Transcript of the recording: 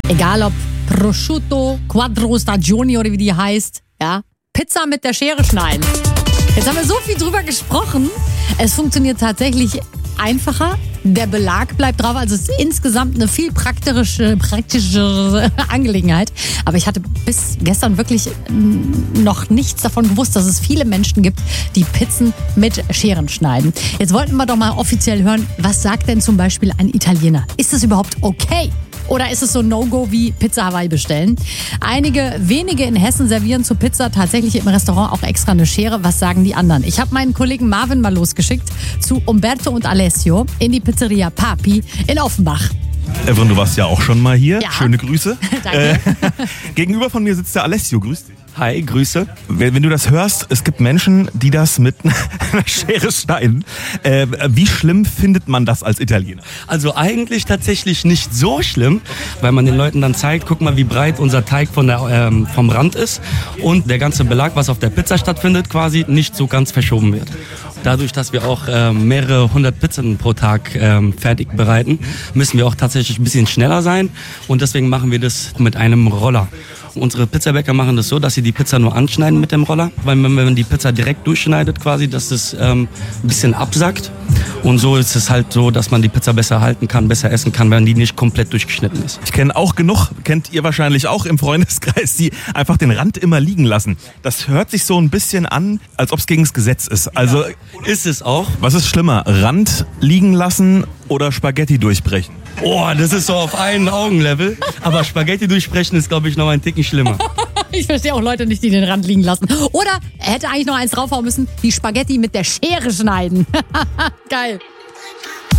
Egal ob Prosciutto, Quattro Stagioni oder wie die heißt. Ja, Pizza mit der Schere schneiden. Jetzt haben wir so viel drüber gesprochen. Es funktioniert tatsächlich einfacher. Der Belag bleibt drauf. Also es ist insgesamt eine viel praktischere Angelegenheit. Aber ich hatte bis gestern wirklich noch nichts davon gewusst, dass es viele Menschen gibt, die Pizzen mit Scheren schneiden. Jetzt wollten wir doch mal offiziell hören, was sagt denn zum Beispiel ein Italiener? Ist das überhaupt okay? Oder ist es so No-Go wie Pizza Hawaii bestellen? Einige wenige in Hessen servieren zur Pizza tatsächlich im Restaurant auch extra eine Schere. Was sagen die anderen? Ich habe meinen Kollegen Marvin mal losgeschickt zu Umberto und Alessio in die Pizzeria Papi in Offenbach. Evren, du warst ja auch schon mal hier. Ja. Schöne Grüße. Danke. Gegenüber von mir sitzt der Alessio. Grüß dich. Hi, Grüße. Wenn du das hörst, es gibt Menschen, die das mit einer Schere schneiden. Wie schlimm findet man das als Italiener? Also eigentlich tatsächlich nicht so schlimm, weil man den Leuten dann zeigt, guck mal, wie breit unser Teig vom Rand ist und der ganze Belag, was auf der Pizza stattfindet, quasi nicht so ganz verschoben wird. Dadurch, dass wir auch mehrere hundert Pizzen pro Tag fertig bereiten, müssen wir auch tatsächlich ein bisschen schneller sein und deswegen machen wir das mit einem Roller. Unsere Pizzabäcker machen das so, dass sie die Pizza nur anschneiden mit dem Roller, weil wenn man die Pizza direkt durchschneidet quasi, dass es ein bisschen absackt. Und so ist es halt so, dass man die Pizza besser halten kann, besser essen kann, wenn die nicht komplett durchgeschnitten ist. Ich kenne auch genug, kennt ihr wahrscheinlich auch im Freundeskreis, die einfach den Rand immer liegen lassen. Das hört sich so ein bisschen an, als ob es gegen das Gesetz ist. Also ist es auch. Was ist schlimmer, Rand liegen lassen oder Spaghetti durchbrechen? Oh, das ist so auf einen Augenlevel. Aber Spaghetti durchbrechen ist, glaube ich, noch ein Ticken schlimmer. Ich verstehe auch Leute nicht, die den Rand liegen lassen. Oder er hätte eigentlich noch eins draufhauen müssen, die Spaghetti mit der Schere schneiden. Geil.